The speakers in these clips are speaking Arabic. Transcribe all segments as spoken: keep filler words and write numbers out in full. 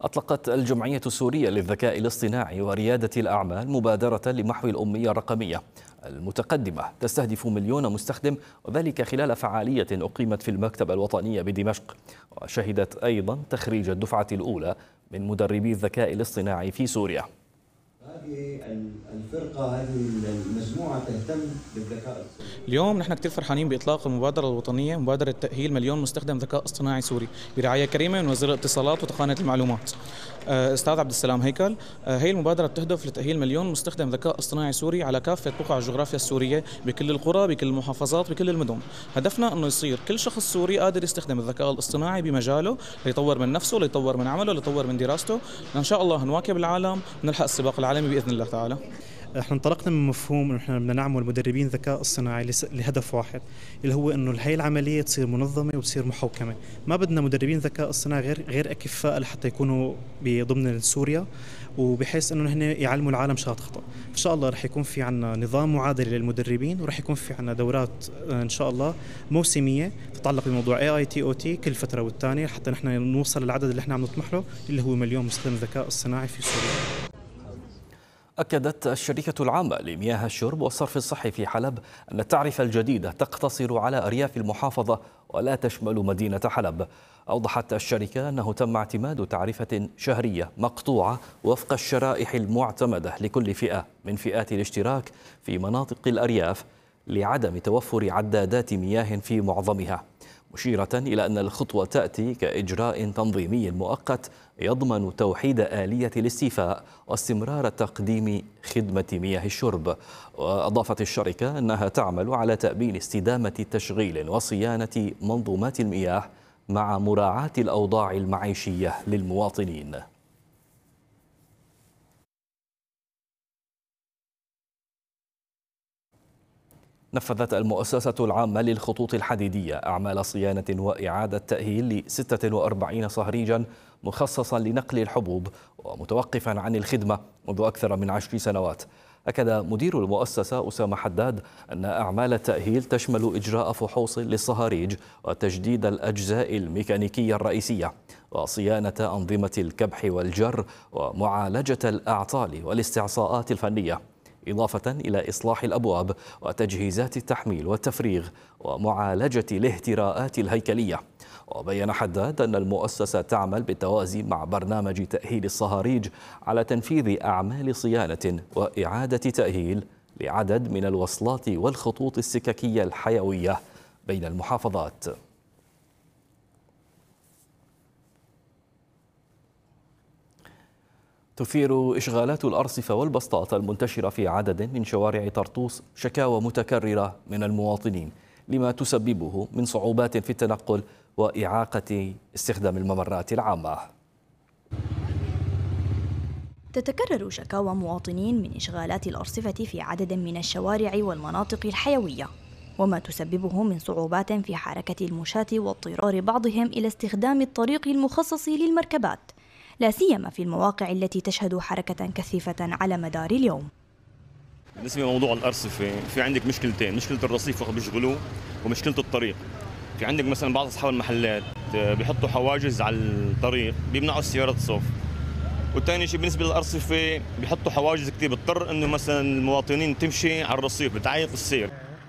أطلقت الجمعية السورية للذكاء الاصطناعي وريادة الأعمال مبادرة لمحو الأمية الرقمية المتقدمة تستهدف مليون مستخدم، وذلك خلال فعالية أقيمت في المكتبة الوطنية بدمشق، وشهدت أيضا تخريج الدفعة الأولى من مدربي الذكاء الاصطناعي في سوريا. هذه الفرقة هذه المجموعة تهتم بالذكاء الاصطناعي. اليوم نحن كثير فرحانين بإطلاق المبادرة الوطنية مبادرة تأهيل مليون مستخدم ذكاء اصطناعي سوري برعاية كريمة من وزير الاتصالات وتقنية المعلومات أستاذ عبد السلام هيكل. هي المبادرة بتهدف لتأهيل مليون مستخدم ذكاء اصطناعي سوري على كافة بقع الجغرافيا السورية بكل القرى بكل المحافظات بكل المدن. هدفنا أنه يصير كل شخص سوري قادر يستخدم الذكاء الاصطناعي بمجاله ليطور من نفسه ليطور من عمله ليطور من دراسته، إن شاء الله نواكب العالم ونلحق السباق العالمي بإذن الله تعالى. احنا انطلقنا من مفهوم انه احنا بدنا نعمل مدربين ذكاء اصطناعي لهدف واحد، اللي هو انه هي العمليه تصير منظمه وتصير محوكمه. ما بدنا مدربين ذكاء اصطناعي غير غير اكفاء لحتى يكونوا ضمن سوريا، وبحيث انه هن يعلموا العالم شغلات خطا. ان شاء الله رح يكون في عنا نظام معادل للمدربين، ورح يكون في عنا دورات ان شاء الله موسميه تتعلق بموضوع اي اي تي او تي كل فتره والثانيه، حتى نحن نوصل للعدد اللي احنا عم نطمح له اللي هو مليون مستخدم ذكاء اصطناعي في سوريا. أكدت الشركة العامة لمياه الشرب والصرف الصحي في حلب أن التعرفة الجديدة تقتصر على أرياف المحافظة ولا تشمل مدينة حلب. أوضحت الشركة أنه تم اعتماد تعرفة شهرية مقطوعة وفق الشرائح المعتمدة لكل فئة من فئات الاشتراك في مناطق الأرياف لعدم توفر عدادات مياه في معظمها، مشيرة إلى أن الخطوة تأتي كإجراء تنظيمي مؤقت يضمن توحيد آلية الاستيفاء واستمرار تقديم خدمة مياه الشرب. وأضافت الشركة أنها تعمل على تأمين استدامة تشغيل وصيانة منظومات المياه مع مراعاة الأوضاع المعيشية للمواطنين. نفذت المؤسسة العامة للخطوط الحديدية أعمال صيانة وإعادة تأهيل ل ستة وأربعين صهريجا مخصصا لنقل الحبوب ومتوقفا عن الخدمة منذ أكثر من عشر سنوات. أكد مدير المؤسسة أسامة حداد أن أعمال التأهيل تشمل إجراء فحوص للصهاريج وتجديد الأجزاء الميكانيكية الرئيسية وصيانة أنظمة الكبح والجر ومعالجة الأعطال والاستعصاءات الفنية، إضافة إلى إصلاح الأبواب وتجهيزات التحميل والتفريغ ومعالجة الاهتراءات الهيكلية. وبين حداد أن المؤسسة تعمل بالتوازي مع برنامج تأهيل الصهاريج على تنفيذ أعمال صيانة وإعادة تأهيل لعدد من الوصلات والخطوط السككية الحيوية بين المحافظات. تثير إشغالات الأرصفة والبسطات المنتشرة في عدد من شوارع طرطوس شكاوى متكررة من المواطنين لما تسببه من صعوبات في التنقل وإعاقة استخدام الممرات العامة. تتكرر شكاوى مواطنين من إشغالات الأرصفة في عدد من الشوارع والمناطق الحيوية، وما تسببه من صعوبات في حركة المشاة واضطرار بعضهم إلى استخدام الطريق المخصص للمركبات، لا سيما في المواقع التي تشهد حركة كثيفة على مدار اليوم. بالنسبة لموضوع الأرصفة في عندك مشكلتين، مشكلة الرصيف وقت بيشغلوه ومشكلة الطريق. في عندك مثلا بعض أصحاب المحلات بيحطوا حواجز على الطريق بيمنعوا السيارات الصف، والثاني شيء بالنسبة للأرصفة بيحطوا حواجز كتير بتضطر إنه مثلا المواطنين تمشي على الرصيف بتعيق السير.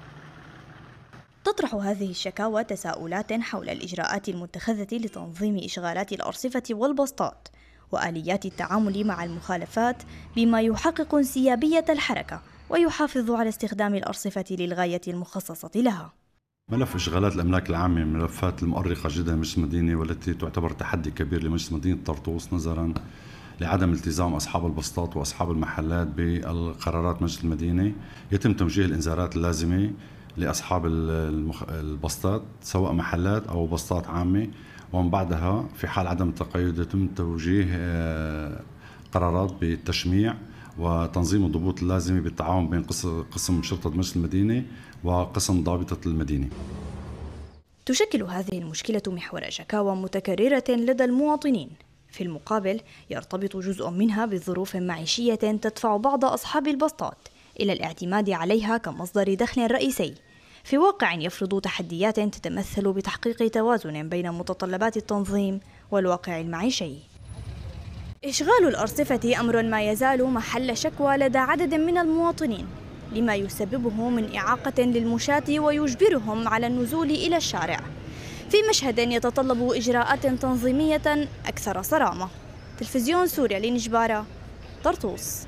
تطرح هذه الشكاوى تساؤلات حول الإجراءات المتخذة لتنظيم إشغالات الأرصفة والبسطات وآليات التعامل مع المخالفات بما يحقق انسيابية الحركة ويحافظ على استخدام الأرصفة للغاية المخصصة لها. ملف إشغالات الأملاك العامة من الملفات المؤرقة جدا لمجلس المدينة، والتي تعتبر تحدي كبير لمجلس مدينة طرطوس نظرا لعدم التزام أصحاب البسطات وأصحاب المحلات بالقرارات مجلس المدينة. يتم توجيه الإنذارات اللازمة لأصحاب البسطات سواء محلات أو بسطات عامة، ومن بعدها في حال عدم التقيد يتم توجيه قرارات بالتشميع وتنظيم الضبوط اللازمة بالتعاون بين قسم شرطة مجلس المدينة وقسم ضابطة المدينة. تشكل هذه المشكلة محور شكاوى متكررة لدى المواطنين. في المقابل يرتبط جزء منها بظروف معيشية تدفع بعض أصحاب البسطات إلى الاعتماد عليها كمصدر دخل رئيسي، في واقع يفرض تحديات تتمثل بتحقيق توازن بين متطلبات التنظيم والواقع المعيشي. إشغال الأرصفة أمر ما يزال محل شكوى لدى عدد من المواطنين، لما يسببه من إعاقة للمشاة ويجبرهم على النزول إلى الشارع، في مشهد يتطلب إجراءات تنظيمية أكثر صرامة. تلفزيون سوريا لنجبارة، طرطوس.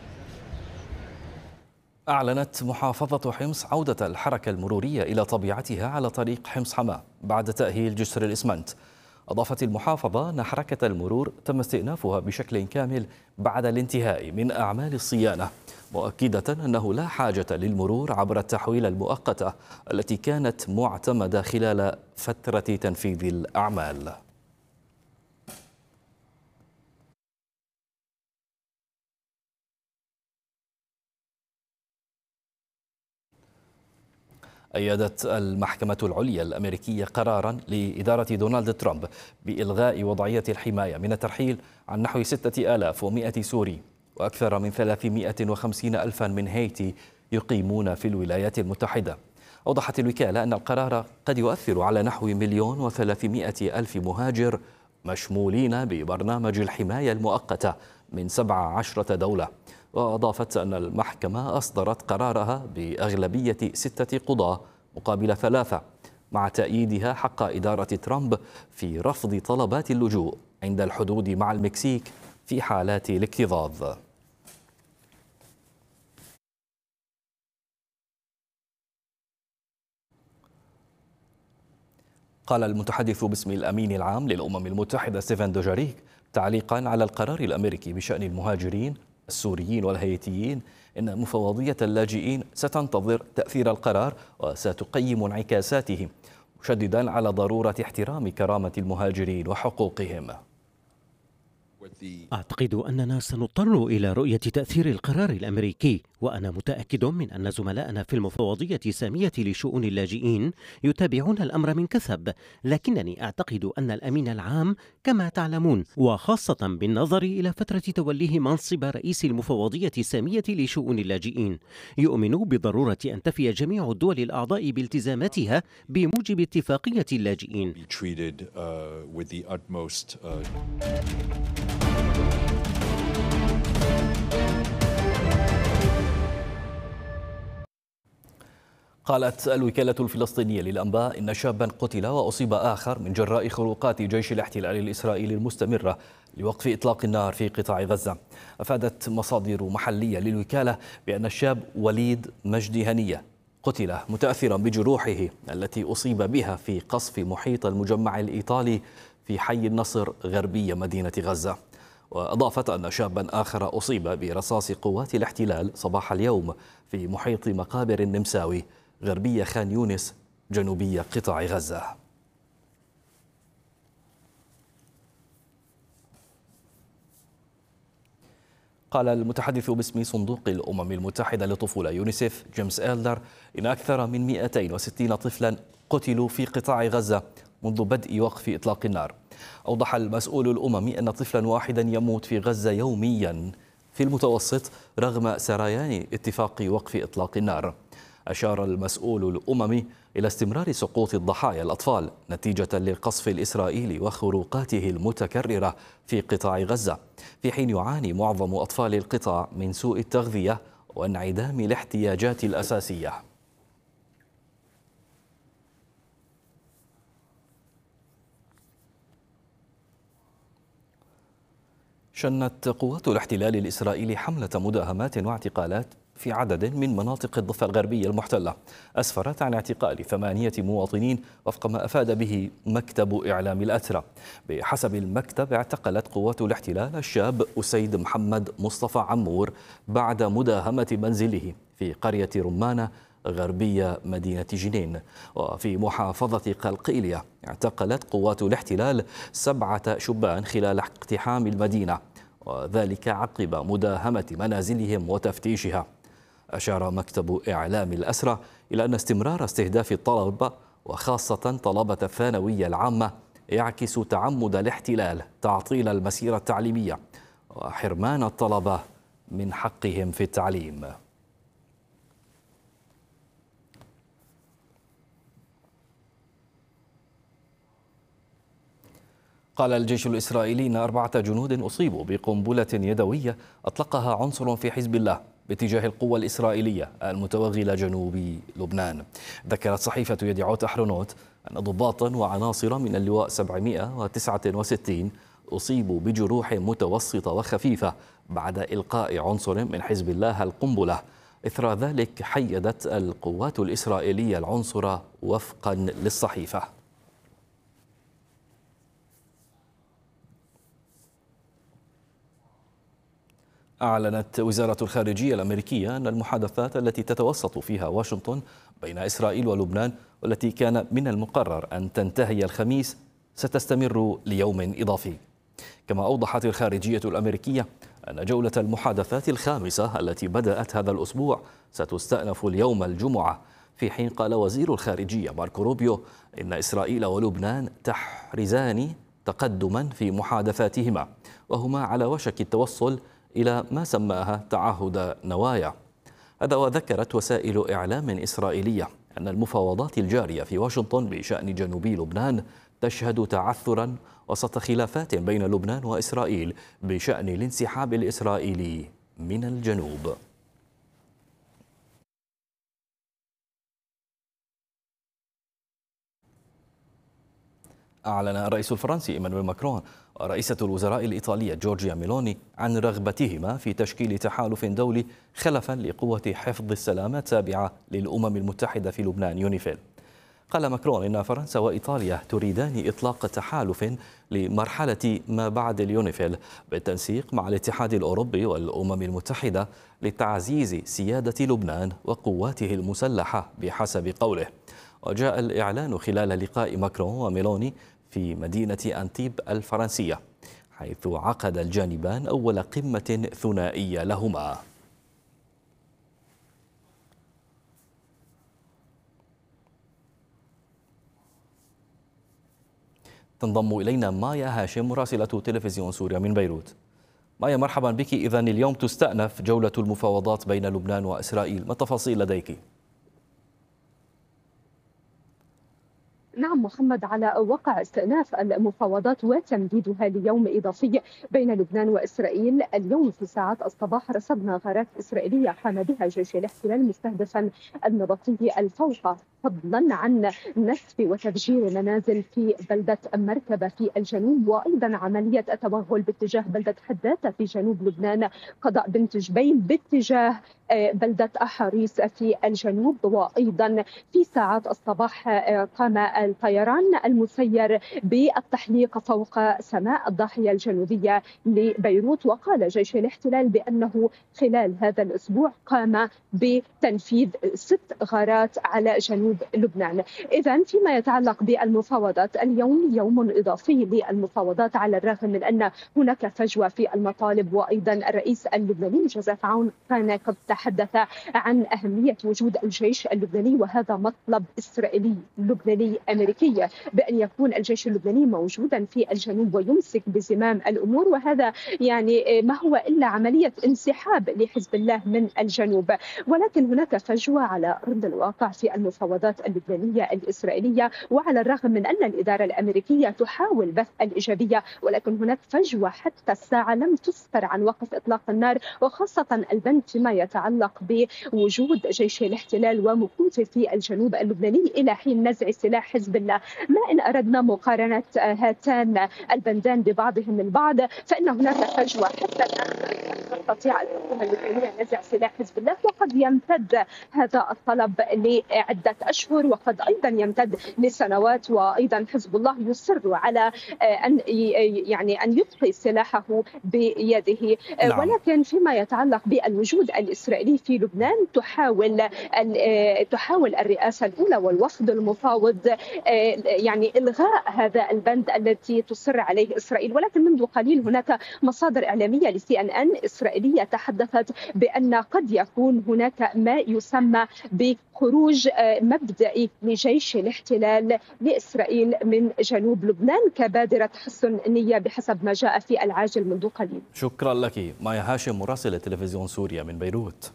أعلنت محافظة حمص عودة الحركة المرورية إلى طبيعتها على طريق حمص حماة بعد تأهيل جسر الإسمنت. أضافت المحافظة أن حركة المرور تم استئنافها بشكل كامل بعد الانتهاء من أعمال الصيانة، مؤكدة أنه لا حاجة للمرور عبر التحويلة المؤقتة التي كانت معتمدة خلال فترة تنفيذ الأعمال. أيدت المحكمة العليا الأمريكية قراراً لإدارة دونالد ترامب بإلغاء وضعية الحماية من الترحيل عن نحو ستة آلاف ومئة سوري وأكثر من ثلاثمئة وخمسين ألفاً من هايتي يقيمون في الولايات المتحدة. أوضحت الوكالة أن القرار قد يؤثر على نحو مليون وثلاثمئة ألف مهاجر مشمولين ببرنامج الحماية المؤقتة من سبع عشرة دولة. وأضافت أن المحكمة أصدرت قرارها بأغلبية ستة قضاة مقابل ثلاثة، مع تأييدها حق إدارة ترامب في رفض طلبات اللجوء عند الحدود مع المكسيك في حالات الاكتظاظ. قال المتحدث باسم الأمين العام للأمم المتحدة ستيفن دوجاريك تعليقا على القرار الأمريكي بشأن المهاجرين السوريين والهيتيين إن مفوضية اللاجئين ستنتظر تأثير القرار وستقيم انعكاساته، مشددا على ضرورة احترام كرامة المهاجرين وحقوقهم. أعتقد أننا سنضطر إلى رؤية تأثير القرار الأمريكي، وأنا متأكد من أن زملائنا في المفوضية السامية لشؤون اللاجئين يتابعون الأمر من كثب، لكنني أعتقد أن الأمين العام كما تعلمون، وخاصة بالنظر إلى فترة توليه منصب رئيس المفوضية السامية لشؤون اللاجئين، يؤمن بضرورة أن تفي جميع الدول الأعضاء بالتزاماتها بموجب اتفاقية اللاجئين. قالت الوكالة الفلسطينية للأنباء إن شابا قتل وأصيب آخر من جراء خروقات جيش الاحتلال الإسرائيلي المستمرة لوقف إطلاق النار في قطاع غزة. أفادت مصادر محلية للوكالة بأن الشاب وليد مجدي هنية قتل متأثرا بجروحه التي أصيب بها في قصف محيط المجمع الإيطالي في حي النصر غربي مدينة غزة. وأضافت أن شابا آخر أصيب برصاص قوات الاحتلال صباح اليوم في محيط مقابر النمساوي غربي خان يونس جنوبي قطاع غزة. قال المتحدث باسم صندوق الأمم المتحدة للطفولة يونيسيف جيمس إلدر إن أكثر من مئتين وستين طفلا قتلوا في قطاع غزة منذ بدء وقف إطلاق النار. أوضح المسؤول الأممي أن طفلا واحدا يموت في غزة يوميا في المتوسط رغم سريان اتفاق وقف إطلاق النار. أشار المسؤول الأممي إلى استمرار سقوط الضحايا الأطفال نتيجة للقصف الإسرائيلي وخروقاته المتكررة في قطاع غزة، في حين يعاني معظم أطفال القطاع من سوء التغذية وانعدام الاحتياجات الأساسية. شنت قوات الاحتلال الإسرائيلي حملة مداهمات واعتقالات في عدد من مناطق الضفة الغربية المحتلة أسفرت عن اعتقال ثمانية مواطنين وفق ما أفاد به مكتب إعلام الأسرى. بحسب المكتب اعتقلت قوات الاحتلال الشاب أسيد محمد مصطفى عمور بعد مداهمة منزله في قرية رمانة غربية مدينة جنين. وفي محافظة قلقيلية اعتقلت قوات الاحتلال سبعة شبان خلال اقتحام المدينة، وذلك عقب مداهمة منازلهم وتفتيشها. أشار مكتب إعلام الأسرى إلى أن استمرار استهداف الطلبة وخاصة طلبة الثانوية العامة يعكس تعمد الاحتلال تعطيل المسيرة التعليمية وحرمان الطلبة من حقهم في التعليم. قال الجيش الإسرائيلي أن أربعة جنود أصيبوا بقنبلة يدوية أطلقها عنصر في حزب الله باتجاه القوى الإسرائيلية المتوغلة جنوب لبنان. ذكرت صحيفة يدعوت أحرنوت أن ضباطا وعناصر من اللواء سبعمئة وتسعة وستين أصيبوا بجروح متوسطة وخفيفة بعد إلقاء عنصر من حزب الله القنبلة. إثر ذلك حيدت القوات الإسرائيلية العنصر وفقا للصحيفة. أعلنت وزارة الخارجية الأمريكية أن المحادثات التي تتوسط فيها واشنطن بين إسرائيل ولبنان والتي كان من المقرر أن تنتهي الخميس ستستمر ليوم إضافي. كما أوضحت الخارجية الأمريكية أن جولة المحادثات الخامسة التي بدأت هذا الأسبوع ستستأنف اليوم الجمعة، في حين قال وزير الخارجية ماركو روبيو إن إسرائيل ولبنان تحرزان تقدما في محادثاتهما، وهما على وشك التوصل إلى ما سماها تعهد نوايا. هذا وذكرت وسائل إعلام إسرائيلية أن المفاوضات الجارية في واشنطن بشأن جنوب لبنان تشهد تعثرا وسط خلافات بين لبنان وإسرائيل بشأن الانسحاب الإسرائيلي من الجنوب. أعلن الرئيس الفرنسي إيمانويل ماكرون ورئيسة الوزراء الإيطالية جورجيا ميلوني عن رغبتهما في تشكيل تحالف دولي خلفا لقوة حفظ السلام التابعة للأمم المتحدة في لبنان يونيفيل. قال ماكرون إن فرنسا وإيطاليا تريدان إطلاق تحالف لمرحلة ما بعد اليونيفيل بالتنسيق مع الاتحاد الأوروبي والأمم المتحدة لتعزيز سيادة لبنان وقواته المسلحة بحسب قوله. وجاء الإعلان خلال لقاء ماكرون وميلوني في مدينة أنتيب الفرنسية، حيث عقد الجانبان أول قمة ثنائية لهما. تنضم إلينا مايا هاشم مراسلة تلفزيون سوريا من بيروت. مايا، مرحبا بك. إذن اليوم تستأنف جولة المفاوضات بين لبنان وإسرائيل، ما التفاصيل لديك؟ نعم محمد، على وقع استئناف المفاوضات وتمديدها ليوم إضافي بين لبنان وإسرائيل. اليوم في ساعات الصباح رصدنا غارات إسرائيلية قام بها جيش الاحتلال مستهدفا النبطي الفوقة، فضلا عن نسف وتفجير منازل في بلدة مركبة في الجنوب، وأيضا عملية التوغل باتجاه بلدة حداثة في جنوب لبنان، قضاء بنت جبيل باتجاه بلدة أحاريس في الجنوب. وأيضا في ساعات الصباح قام الطيران المسير بالتحليق فوق سماء الضاحية الجنوبية لبيروت. وقال جيش الاحتلال بأنه خلال هذا الأسبوع قام بتنفيذ ست غارات على جنوب لبنان. إذن فيما يتعلق بالمفاوضات، اليوم يوم إضافي للمفاوضات على الرغم من أن هناك فجوة في المطالب. وأيضا الرئيس اللبناني جوزيف عون كان قد تحدث عن أهمية وجود الجيش اللبناني، وهذا مطلب إسرائيلي لبناني أمريكي بأن يكون الجيش اللبناني موجودا في الجنوب ويمسك بزمام الأمور، وهذا يعني ما هو إلا عملية انسحاب لحزب الله من الجنوب. ولكن هناك فجوة على أرض الواقع في المفاوضات اللبنانية الإسرائيلية، وعلى الرغم من أن الإدارة الأمريكية تحاول بث الإيجابية، ولكن هناك فجوة حتى الساعة لم تسفر عن وقف إطلاق النار، وخاصة البند فيما يتعلق بوجود جيش الاحتلال ومكوثه في الجنوب اللبناني إلى حين نزع سلاح حزب الله. ما إن أردنا مقارنة هاتان البندان ببعضهم البعض فإن هناك فجوة حتى الآن تستطيع الحكومة اللبنانية نزع سلاح حزب الله، وقد يمتد هذا الطلب لعدة أشهر وقد أيضا يمتد لسنوات. وأيضا حزب الله يصر على أن يعني أن يبقي سلاحه بيده. نعم. ولكن فيما يتعلق بالوجود الإسرائيلي في لبنان تحاول تحاول الرئاسة الأولى والوفد المفاوض يعني إلغاء هذا البند الذي تصر عليه إسرائيل. ولكن منذ قليل هناك مصادر إعلامية لسي إن إن إسرائيلية تحدثت بأن قد يكون هناك ما يسمى بخروج مبدئي لجيش الاحتلال لإسرائيل من جنوب لبنان كبادرة حسن نية بحسب ما جاء في العاجل منذ قليل. شكرا لك مايا هاشم مراسلة تلفزيون سوريا من بيروت.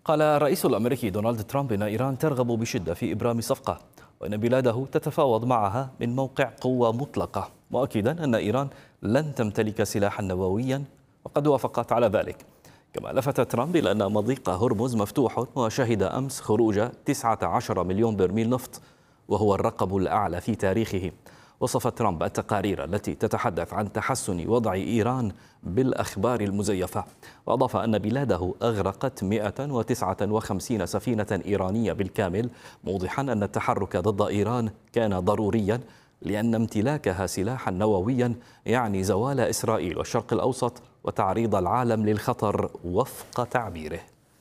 قال الرئيس الأمريكي دونالد ترامب إن إيران ترغب بشدة في إبرام صفقة، وإن بلاده تتفاوض معها من موقع قوة مطلقة، مؤكدا أن إيران لن تمتلك سلاحا نوويا، وقد وافقت على ذلك. كما لفت ترامب إلى أن مضيق هرمز مفتوح وشهد أمس خروج تسعة عشر مليون برميل نفط، وهو الرقم الأعلى في تاريخه. وصف ترامب التقارير التي تتحدث عن تحسن وضع إيران بالأخبار المزيفة، وأضاف أن بلاده أغرقت مئة وتسعة وخمسين سفينة إيرانية بالكامل، موضحا أن التحرك ضد إيران كان ضروريا لأن امتلاكها سلاحا نوويا يعني زوال إسرائيل والشرق الأوسط وتعريض العالم للخطر وفق تعبيره.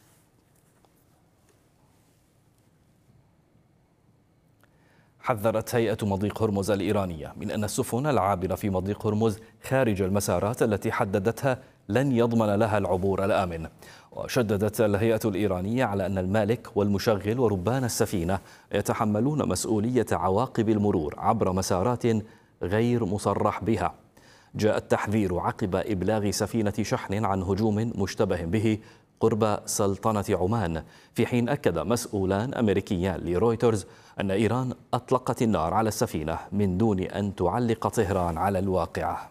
حذرت هيئة مضيق هرمز الإيرانية من أن السفن العابرة في مضيق هرمز خارج المسارات التي حددتها لن يضمن لها العبور الآمن. وشددت الهيئة الإيرانية على أن المالك والمشغل وربان السفينة يتحملون مسؤولية عواقب المرور عبر مسارات غير مصرح بها. جاء التحذير عقب إبلاغ سفينة شحن عن هجوم مشتبه به قرب سلطنة عمان، في حين أكد مسؤولان أمريكيان لرويترز أن إيران أطلقت النار على السفينة من دون أن تعلق طهران على الواقعة.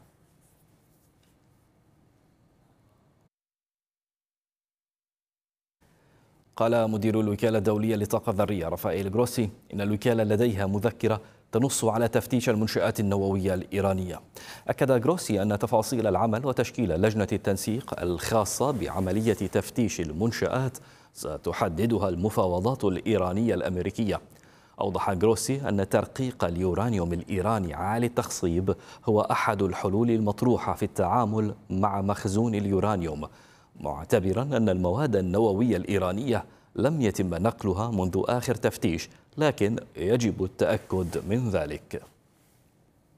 قال مدير الوكالة الدولية للطاقة الذرية رافائيل جروسي إن الوكالة لديها مذكرة تنص على تفتيش المنشآت النووية الإيرانية. أكد جروسي أن تفاصيل العمل وتشكيل لجنة التنسيق الخاصة بعملية تفتيش المنشآت ستحددها المفاوضات الإيرانية الأمريكية. أوضح جروسي أن ترقيق اليورانيوم الإيراني عالي التخصيب هو أحد الحلول المطروحة في التعامل مع مخزون اليورانيوم، معتبرا أن المواد النووية الإيرانية لم يتم نقلها منذ آخر تفتيش، لكن يجب التأكد من ذلك.